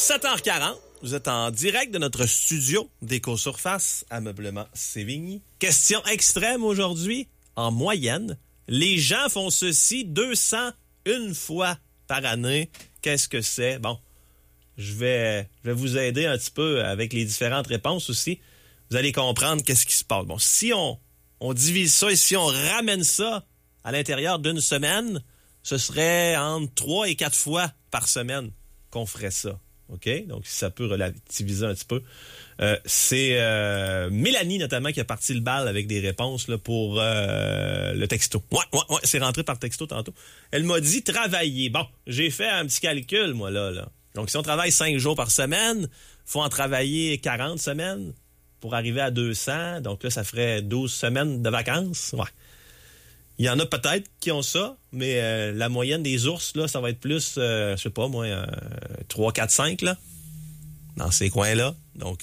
7h40, vous êtes en direct de notre studio d'Éco-Surface Ameublement Sévigny. Question extrême aujourd'hui. En moyenne, les gens font ceci 201 fois par année. Qu'est-ce que c'est? Bon, je vais vous aider un petit peu avec les différentes réponses aussi. Vous allez comprendre qu'est-ce qui se passe. Bon, si on divise ça et si on ramène ça à l'intérieur d'une semaine, ce serait entre 3 et 4 fois par semaine qu'on ferait ça. OK? Donc, si ça peut relativiser un petit peu. C'est Mélanie, notamment, qui a parti le bal avec des réponses là, pour le texto. Ouais, c'est rentré par texto tantôt. Elle m'a dit travailler. Bon, j'ai fait un petit calcul, moi, là. Donc, si on travaille 5 jours par semaine, faut en travailler 40 semaines pour arriver à 200. Donc là, ça ferait 12 semaines de vacances. Ouais. Il y en a peut-être qui ont ça, mais la moyenne des ours, là, ça va être plus, je sais pas, moi, 3, 4, 5, là, dans ces coins-là. Donc,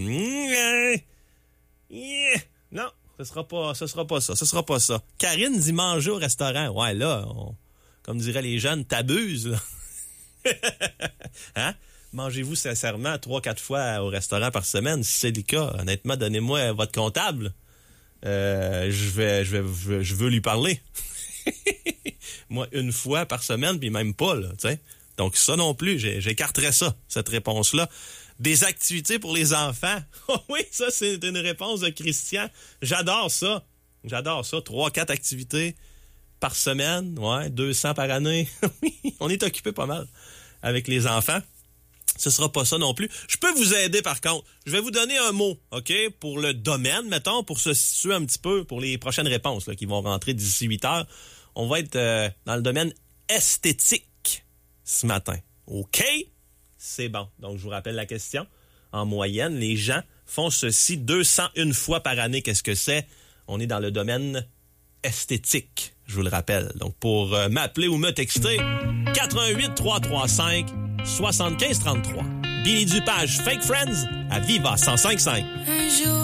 non, ce sera pas ça. Karine dit manger au restaurant. Ouais, là, comme diraient les jeunes, t'abuses, là. Hein? Mangez-vous sincèrement 3, 4 fois au restaurant par semaine? Si c'est le cas, honnêtement, donnez-moi votre comptable. Je veux lui parler. Moi, 1 fois par semaine, puis même pas, là, tu sais. Donc, ça non plus, j'écarterais ça, cette réponse-là. Des activités pour les enfants. Oh oui, ça, c'est une réponse de Christian. J'adore ça. 3, 4 activités par semaine. Ouais, 200 par année. On est occupé pas mal avec les enfants. Ce sera pas ça non plus. Je peux vous aider, par contre. Je vais vous donner un mot, OK, pour le domaine, mettons, pour se situer un petit peu pour les prochaines réponses là, qui vont rentrer d'ici 8 heures. On va être dans le domaine esthétique ce matin. OK? C'est bon. Donc, je vous rappelle la question. En moyenne, les gens font ceci 201 fois par année. Qu'est-ce que c'est? On est dans le domaine esthétique, je vous le rappelle. Donc, pour m'appeler ou me texter, 88 335 7533. Billy Dupage, Fake Friends, à Viva 105.5.